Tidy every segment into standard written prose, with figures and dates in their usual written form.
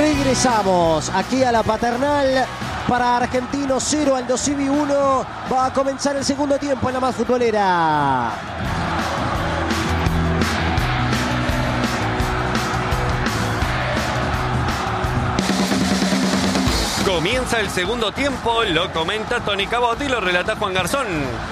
Regresamos aquí a la Paternal. Para Argentinos 0, Aldosivi 1. Va a comenzar el segundo tiempo en la más futbolera. Comienza el segundo tiempo, lo comenta Tony Cabotti y lo relata Juan Garzón.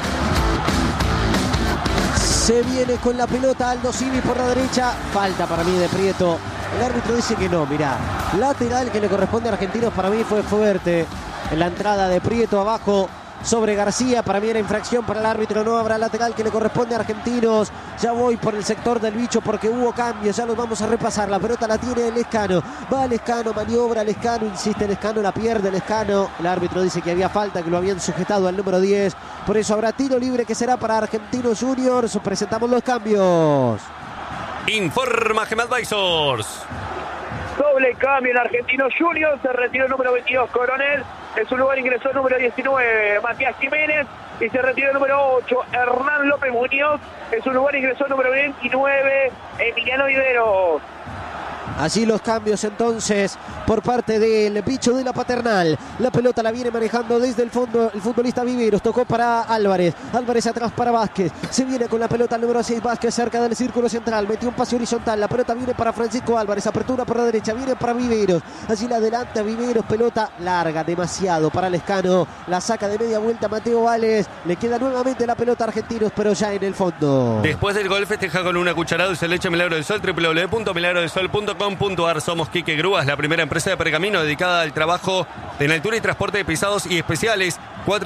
Se viene con la pelota Aldosivi por la derecha. Falta para mí de Prieto. El árbitro dice que no, mirá. Lateral que le corresponde a Argentinos para mí fue fuerte. En la entrada de Prieto abajo sobre García. Para mí era infracción para el árbitro. No habrá lateral que le corresponde a Argentinos. Ya voy por el sector del bicho porque hubo cambios. Ya los vamos a repasar. La pelota la tiene Lescano. Va Lescano, maniobra Lescano. Insiste Lescano, la pierde Lescano. El árbitro dice que había falta, que lo habían sujetado al número 10. Por eso habrá tiro libre que será para Argentinos Juniors. Presentamos los cambios. Informa Gem Advisors. Doble cambio en Argentinos Juniors. Se retiró el número 22 Coronel. En su lugar ingresó el número 19 Matías Jiménez. Y se retiró el número 8 Hernán López Muñoz. En su lugar ingresó el número 29 Emiliano Viveros. Allí los cambios entonces por parte del bicho de la Paternal. La pelota la viene manejando desde el fondo el futbolista Viveros. Tocó para Álvarez. Álvarez atrás para Vázquez. Se viene con la pelota el número 6 Vázquez cerca del círculo central. Metió un pase horizontal. La pelota viene para Francisco Álvarez. Apertura por la derecha. Viene para Viveros. Allí la adelanta Viveros. Pelota larga demasiado para Lescano. La saca de media vuelta Mateo Vales. Le queda nuevamente la pelota a Argentinos, pero ya en el fondo. Después del gol festeja con una cucharada y se le echa Milagro del Sol. www.milagrodelsol.com. Somos Quique Grúas, la primera empresa de pergamino dedicada al trabajo en altura y transporte de pesados y especiales.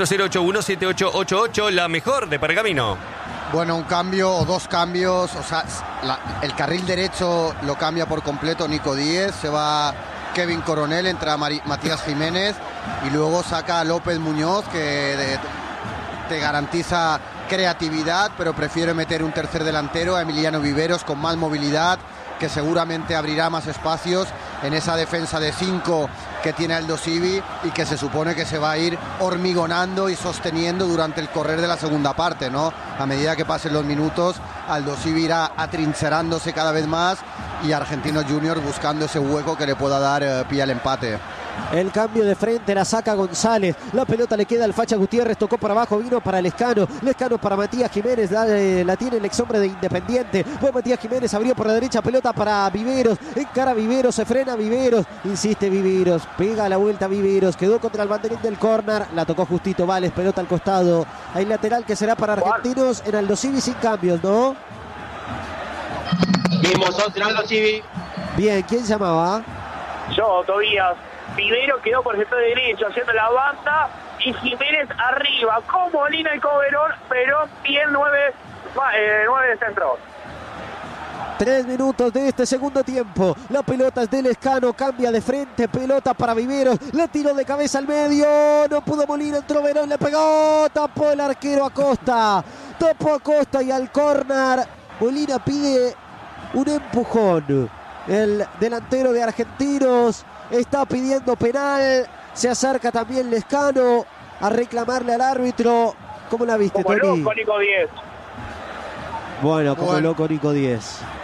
4081-7888, la mejor de pergamino. Bueno, un cambio o dos cambios. O sea, el carril derecho lo cambia por completo Nico Díez. Se va Kevin Coronel, entra Matías Jiménez y luego saca a López Muñoz, que te garantiza creatividad, pero prefiere meter un tercer delantero, a Emiliano Viveros, con más movilidad, que seguramente abrirá más espacios en esa defensa de 5 que tiene Aldosivi y que se supone que se va a ir hormigonando y sosteniendo durante el correr de la segunda parte, ¿no? A medida que pasen los minutos, Aldosivi irá atrincherándose cada vez más y Argentinos Juniors buscando ese hueco que le pueda dar pie al empate. El cambio de frente la saca González. La pelota le queda al Facha Gutiérrez. Tocó para abajo, vino para Lescano. Lescano para Matías Jiménez. La tiene el ex hombre de Independiente. Fue Matías Jiménez, abrió por la derecha. Pelota para Viveros. Encara Viveros, se frena Viveros. Insiste Viveros. Pega la vuelta Viveros. Quedó contra el banderín del córner. La tocó justito Vales. Pelota al costado. Hay lateral que será para Argentinos en Aldosivi sin cambios, ¿no? Mismo sos Aldosivi. Bien, ¿quién llamaba? Yo, Tobías. Vivero quedó por el sector derecho haciendo la banda y Jiménez arriba con Molina y Coberón, pero bien 9 de centro. 3 minutos de este segundo tiempo. La pelota es de Lescano, cambia de frente, pelota para Viveros, la tiró de cabeza al medio, no pudo Molina, entró Verón, le pegó, tapó el arquero Acosta, tapó Acosta y al córner Molina pide un empujón. El delantero de Argentinos está pidiendo penal, se acerca también Lescano a reclamarle al árbitro. ¿Cómo la viste, Como Tony? loco Nico Díez. Bueno, como loco Nico Díez.